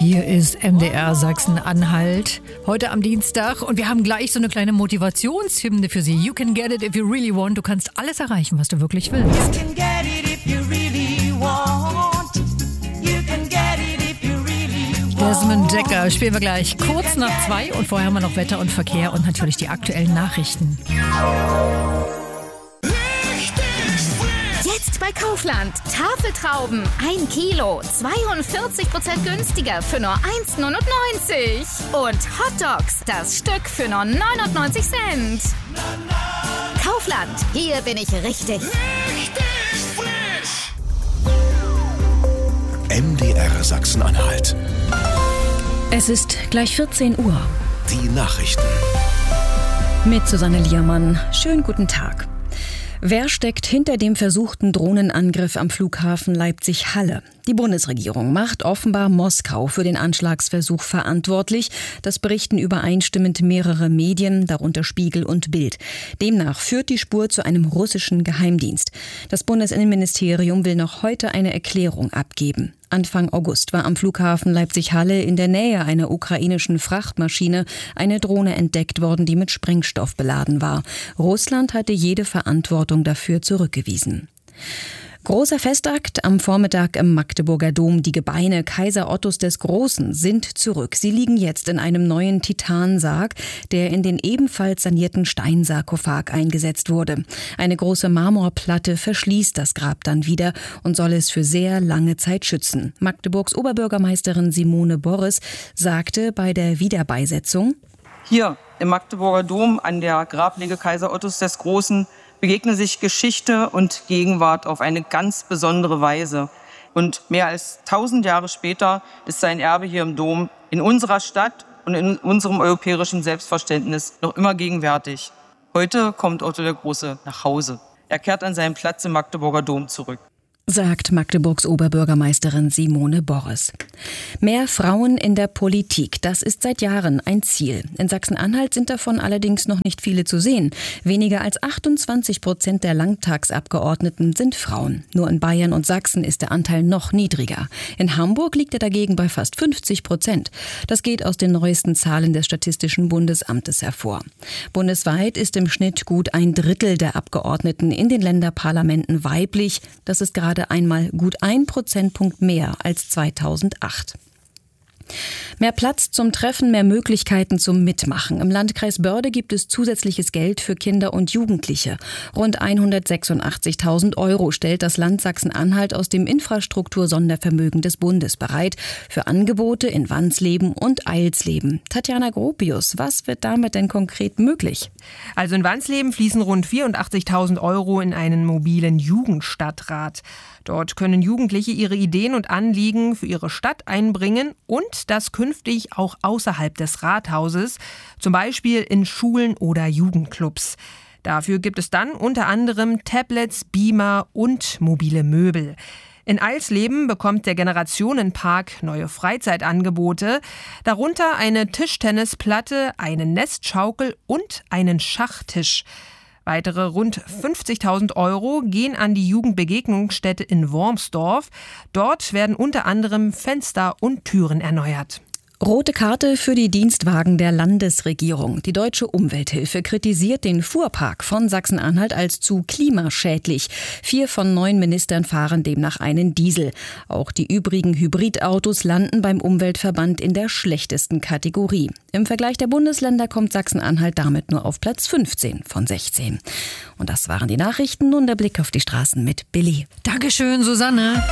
Hier ist MDR Sachsen-Anhalt, heute am Dienstag, und wir haben gleich so eine kleine Motivationshymne für Sie. You can get it if you really want. Du kannst alles erreichen, was du wirklich willst. You can get it if you really want. You can get it if you really want. Desmond Dekker spielen wir gleich kurz nach 2 und vorher haben wir noch Wetter und Verkehr und natürlich die aktuellen Nachrichten. Jetzt bei Kaufland. Tafeltrauben 1 Kilo, 42% günstiger für nur 1,99. Und Hotdogs, das Stück für nur 99 Cent. Kaufland, hier bin ich richtig. Richtig frisch. MDR Sachsen-Anhalt. Es ist gleich 14 Uhr. Die Nachrichten. Mit Susanne Liermann. Schönen guten Tag. Wer steckt hinter dem versuchten Drohnenangriff am Flughafen Leipzig-Halle? Die Bundesregierung macht offenbar Moskau für den Anschlagsversuch verantwortlich. Das berichten übereinstimmend mehrere Medien, darunter Spiegel und Bild. Demnach führt die Spur zu einem russischen Geheimdienst. Das Bundesinnenministerium will noch heute eine Erklärung abgeben. Anfang August war am Flughafen Leipzig-Halle in der Nähe einer ukrainischen Frachtmaschine eine Drohne entdeckt worden, die mit Sprengstoff beladen war. Russland hatte jede Verantwortung dafür zurückgewiesen. Großer Festakt am Vormittag im Magdeburger Dom. Die Gebeine Kaiser Ottos des Großen sind zurück. Sie liegen jetzt in einem neuen Titansarg, der in den ebenfalls sanierten Steinsarkophag eingesetzt wurde. Eine große Marmorplatte verschließt das Grab dann wieder und soll es für sehr lange Zeit schützen. Magdeburgs Oberbürgermeisterin Simone Borres sagte bei der Wiederbeisetzung: Hier im Magdeburger Dom an der Grablege Kaiser Ottos des Großen begegnen sich Geschichte und Gegenwart auf eine ganz besondere Weise. Und mehr als 1000 Jahre später ist sein Erbe hier im Dom in unserer Stadt und in unserem europäischen Selbstverständnis noch immer gegenwärtig. Heute kommt Otto der Große nach Hause. Er kehrt an seinen Platz im Magdeburger Dom zurück, sagt Magdeburgs Oberbürgermeisterin Simone Borres. Mehr Frauen in der Politik, das ist seit Jahren ein Ziel. In Sachsen-Anhalt sind davon allerdings noch nicht viele zu sehen. Weniger als 28% der Landtagsabgeordneten sind Frauen. Nur in Bayern und Sachsen ist der Anteil noch niedriger. In Hamburg liegt er dagegen bei fast 50%. Das geht aus den neuesten Zahlen des Statistischen Bundesamtes hervor. Bundesweit ist im Schnitt gut 1/3 der Abgeordneten in den Länderparlamenten weiblich. Das ist gerade einmal gut 1 Prozentpunkt mehr als 2008. Mehr Platz zum Treffen, mehr Möglichkeiten zum Mitmachen. Im Landkreis Börde gibt es zusätzliches Geld für Kinder und Jugendliche. Rund 186.000 € stellt das Land Sachsen-Anhalt aus dem Infrastruktur-Sondervermögen des Bundes bereit für Angebote in Wansleben und Eilsleben. Tatjana Gropius, was wird damit denn konkret möglich? Also in Wansleben fließen rund 84.000 € in einen mobilen Jugendstadtrat. Dort können Jugendliche ihre Ideen und Anliegen für ihre Stadt einbringen und das künftig auch außerhalb des Rathauses, zum Beispiel in Schulen oder Jugendclubs. Dafür gibt es dann unter anderem Tablets, Beamer und mobile Möbel. In Eilsleben bekommt der Generationenpark neue Freizeitangebote, darunter eine Tischtennisplatte, eine Nestschaukel und einen Schachtisch. Weitere rund 50.000 € gehen an die Jugendbegegnungsstätte in Wormsdorf. Dort werden unter anderem Fenster und Türen erneuert. Rote Karte für die Dienstwagen der Landesregierung. Die Deutsche Umwelthilfe kritisiert den Fuhrpark von Sachsen-Anhalt als zu klimaschädlich. 4 von 9 Ministern fahren demnach einen Diesel. Auch die übrigen Hybridautos landen beim Umweltverband in der schlechtesten Kategorie. Im Vergleich der Bundesländer kommt Sachsen-Anhalt damit nur auf Platz 15 von 16. Und das waren die Nachrichten. Nun der Blick auf die Straßen mit Billy. Dankeschön, Susanne.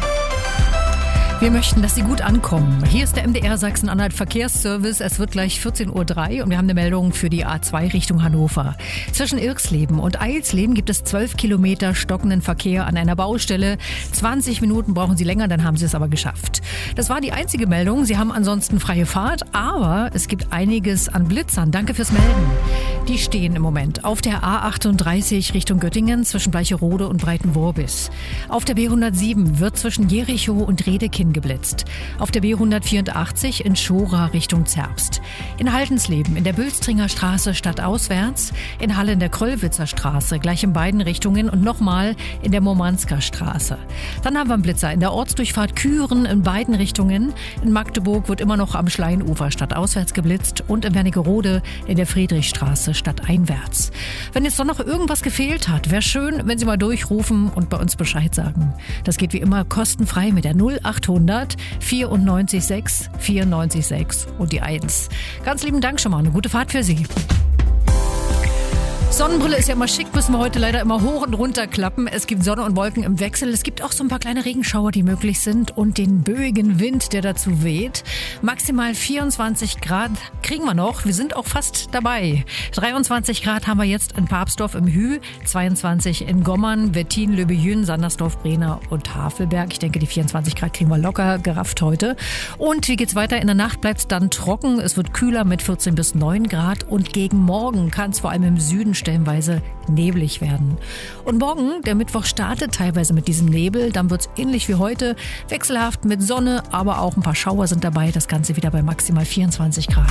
Wir möchten, dass Sie gut ankommen. Hier ist der MDR Sachsen-Anhalt Verkehrsservice. Es wird gleich 14:03 Uhr und wir haben eine Meldung für die A2 Richtung Hannover. Zwischen Irxleben und Eilsleben gibt es 12 Kilometer stockenden Verkehr an einer Baustelle. 20 Minuten brauchen Sie länger, dann haben Sie es aber geschafft. Das war die einzige Meldung. Sie haben ansonsten freie Fahrt, aber es gibt einiges an Blitzern. Danke fürs Melden. Die stehen im Moment auf der A38 Richtung Göttingen zwischen Bleicherode und Breitenworbis. Auf der B107 wird zwischen Jerichow und Redekind geblitzt. Auf der B184 in Schora Richtung Zerbst. In Haldensleben in der Bülstringer Straße stadtauswärts, in Halle in der Kröllwitzer Straße, gleich in beiden Richtungen und nochmal in der Murmansker Straße. Dann haben wir einen Blitzer in der Ortsdurchfahrt Küren in beiden Richtungen. In Magdeburg wird immer noch am Schleinufer stadtauswärts geblitzt und in Wernigerode in der Friedrichstraße stadteinwärts. Wenn jetzt doch noch irgendwas gefehlt hat, wäre schön, wenn Sie mal durchrufen und bei uns Bescheid sagen. Das geht wie immer kostenfrei mit der 0800 94 6 94 6 und die 1. Ganz lieben Dank schon mal. Eine gute Fahrt für Sie. Sonnenbrille ist ja immer schick, müssen wir heute leider immer hoch und runter klappen. Es gibt Sonne und Wolken im Wechsel. Es gibt auch so ein paar kleine Regenschauer, die möglich sind und den böigen Wind, der dazu weht. Maximal 24 Grad kriegen wir noch. Wir sind auch fast dabei. 23 Grad haben wir jetzt in Papsdorf im Hü, 22 in Gommern, Wettin, Löbejün, Sandersdorf, Brena und Havelberg. Ich denke, die 24 Grad kriegen wir locker gerafft heute. Und wie geht's weiter? In der Nacht bleibt es dann trocken. Es wird kühler mit 14 bis 9 Grad und gegen morgen kann es vor allem im Süden stellenweise neblig werden. Und morgen, der Mittwoch, startet teilweise mit diesem Nebel. Dann wird es ähnlich wie heute, wechselhaft mit Sonne, aber auch ein paar Schauer sind dabei. Das Ganze wieder bei maximal 24 Grad.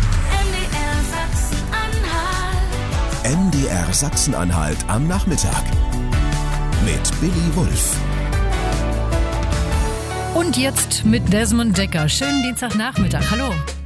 MDR Sachsen-Anhalt am Nachmittag mit Billy Wulff. Und jetzt mit Desmond Decker. Schönen Dienstagnachmittag. Hallo.